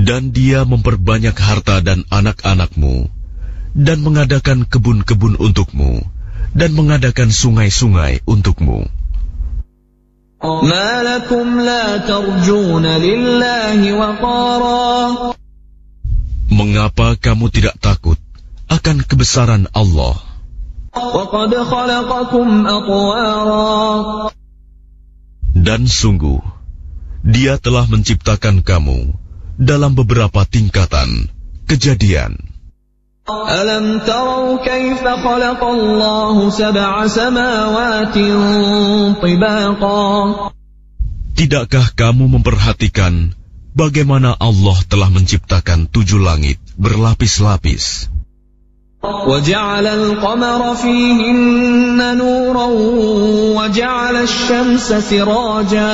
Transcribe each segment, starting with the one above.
Dan Dia memperbanyak harta dan anak-anakmu, dan mengadakan kebun-kebun untukmu, dan mengadakan sungai-sungai untukmu. Ma lakum la tarjuna lillahi waqara. Mengapa kamu tidak takut akan kebesaran Allah? Wa qad khalaqakum atwara. Dan sungguh, Dia telah menciptakan kamu dalam beberapa tingkatan. Kejadian. Alam tarau kaifa khalaqallahu sab'a samawatin tibaqa. Tidakkah kamu memperhatikan bagaimana Allah telah menciptakan 7 langit berlapis-lapis? Wa ja'ala al-qamara fihinna nuran wa ja'ala asy-syamsa siraja.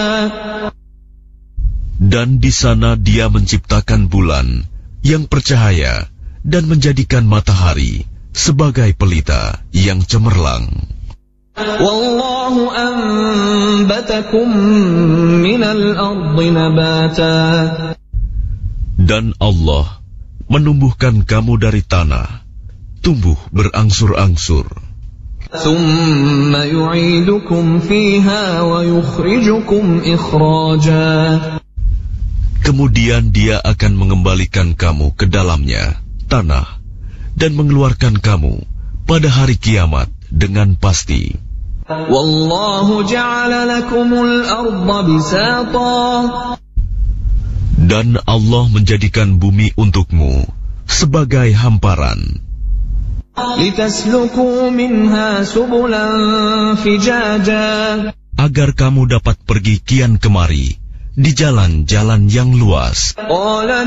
Dan di sana Dia menciptakan bulan yang bercahaya dan menjadikan matahari sebagai pelita yang cemerlang. Wallahu anbatakum minal ardi nabata. Dan Allah menumbuhkan kamu dari tanah, tumbuh berangsur-angsur. Thumma yu'idukum fiha wa yukhrijukum ikhraja. Kemudian Dia akan mengembalikan kamu ke dalamnya, tanah, dan mengeluarkan kamu pada hari kiamat dengan pasti. Wallahu ja'ala lakumul arda bisata. Dan Allah menjadikan bumi untukmu sebagai hamparan. Litasluku minha subulan fijaja. Agar kamu dapat pergi kian kemari di jalan-jalan yang luas.